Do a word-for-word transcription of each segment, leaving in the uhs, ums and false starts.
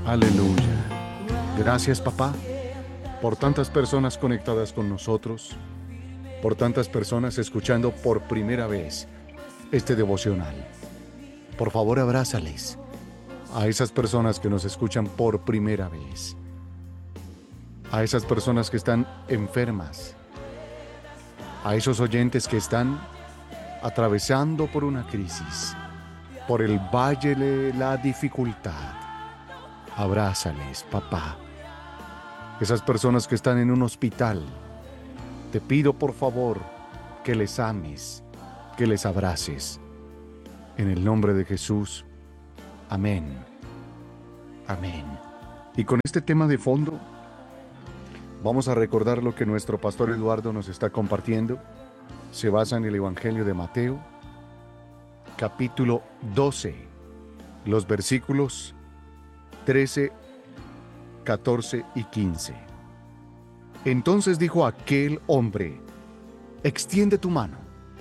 Aleluya. Gracias, papá, por tantas personas conectadas con nosotros, por tantas personas escuchando por primera vez este devocional. Por favor, abrázales a esas personas que nos escuchan por primera vez, a esas personas que están enfermas, a esos oyentes que están atravesando por una crisis, por el valle de la dificultad. Abrázales, papá. Esas personas que están en un hospital, te pido por favor que les ames, que les abraces. En el nombre de Jesús, amén. Amén. Y con este tema de fondo, vamos a recordar lo que nuestro pastor Eduardo nos está compartiendo. Se basa en el Evangelio de Mateo, capítulo doce, los versículos trece, catorce y quince. Entonces dijo aquel hombre: extiende tu mano.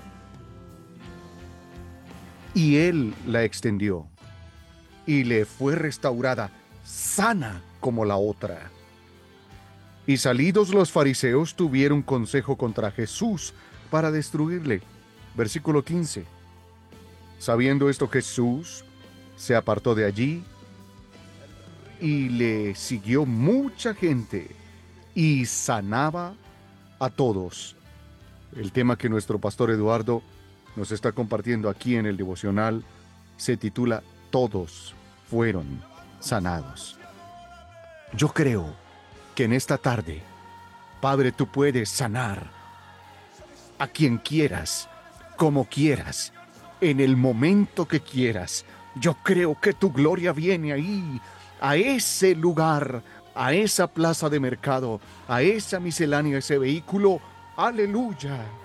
Y él la extendió, y le fue restaurada, sana como la otra. Y salidos los fariseos tuvieron consejo contra Jesús para destruirle. Versículo quince. Sabiendo esto, Jesús se apartó de allí y le siguió mucha gente y sanaba a todos. El tema que nuestro pastor Eduardo nos está compartiendo aquí en el devocional se titula Todos fueron sanados. Yo creo que en esta tarde, Padre, tú puedes sanar a quien quieras, como quieras, en el momento que quieras. Yo creo que tu gloria viene ahí, a ese lugar, a esa plaza de mercado, a esa miscelánea, ese vehículo. Aleluya.